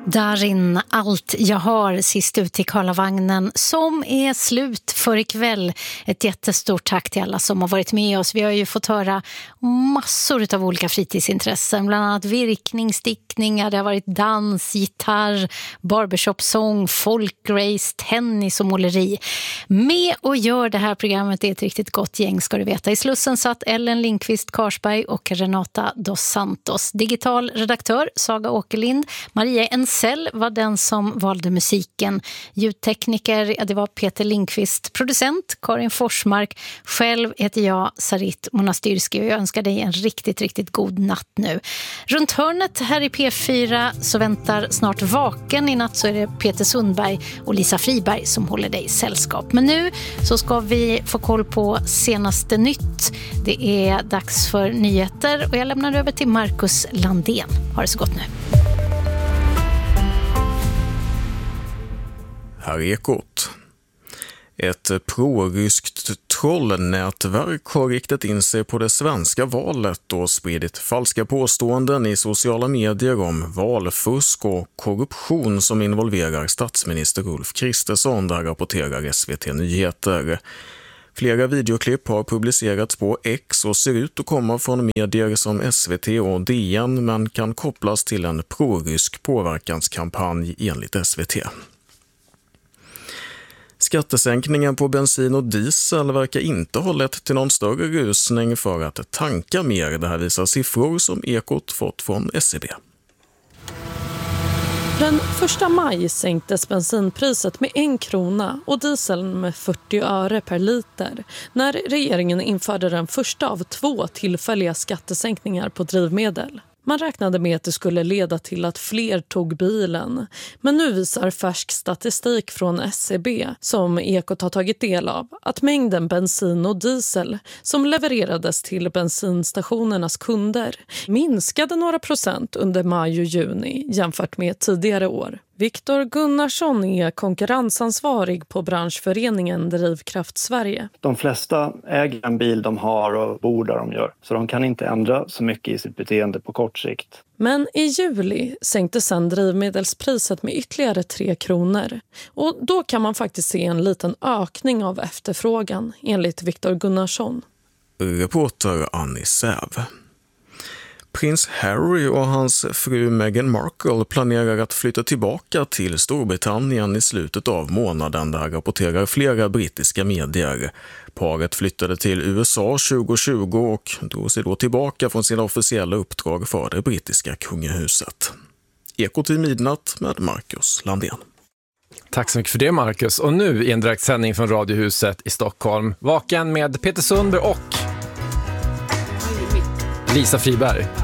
Darin, allt jag har, sist ut i Karlavagnen som är slut för ikväll. Ett jättestort tack till alla som har varit med oss. Vi har ju fått höra massor av olika fritidsintressen, bland annat virkning, stickningar, det har varit dans, gitarr, barbershopsång, folkrace, tennis och måleri. Med och gör det här programmet är ett riktigt gott gäng, ska du veta. I Slussen satt Ellen Lindqvist Karsberg och Renata dos Santos. Digital redaktör Saga Åkerlind, Maria Ensell var den som valde musiken. Ljudtekniker, ja, det var Peter Lindqvist. Producent Karin Forsmark. Själv heter jag Sarit Monastyrski och jag önskar dig en riktigt, riktigt god natt nu. Runt hörnet här i P4 så väntar snart Vaken. I natt så är det Peter Sundberg och Lisa Friberg som håller dig sällskap. Men nu så ska vi få koll på senaste nytt. Det är dags för nyheter och jag lämnar över till Marcus Landén. Ha det så gott nu. Här är Ekot. Ett proryskt trollnätverk har riktat in sig på det svenska valet och spridit falska påståenden i sociala medier om valfusk och korruption som involverar statsminister Ulf Kristersson, där rapporterar SVT Nyheter. Flera videoklipp har publicerats på X och ser ut att komma från medier som SVT och DN men kan kopplas till en prorysk påverkanskampanj enligt SVT. Skattesänkningen på bensin och diesel verkar inte ha lett till någon större rusning för att tanka mer. Det här visar siffror som Ekot fått från SCB. Den 1 maj sänktes bensinpriset med 1 krona och dieseln med 40 öre per liter när regeringen införde den första av 2 tillfälliga skattesänkningar på drivmedel. Man räknade med att det skulle leda till att fler tog bilen. Men nu visar färsk statistik från SCB, som Ekot har tagit del av, att mängden bensin och diesel som levererades till bensinstationernas kunder minskade några procent under maj och juni jämfört med tidigare år. Viktor Gunnarsson är konkurrensansvarig på branschföreningen Drivkraft Sverige. De flesta äger en bil de har och bor där de gör, så de kan inte ändra så mycket i sitt beteende på kort sikt. Men i juli sänkte sedan drivmedelspriset med ytterligare 3 kronor. Och då kan man faktiskt se en liten ökning av efterfrågan, enligt Viktor Gunnarsson. Reporter Annie Säv. Prins Harry och hans fru Meghan Markle planerar att flytta tillbaka till Storbritannien i slutet av månaden, där rapporterar flera brittiska medier. Paret flyttade till USA 2020 och drog sig då tillbaka från sina officiella uppdrag för det brittiska kungahuset. Ekot i midnatt med Marcus Landén. Tack så mycket för det, Marcus. Och nu i en direktsändning från Radiohuset i Stockholm. Vaken med Peter Sundberg och Lisa Friberg.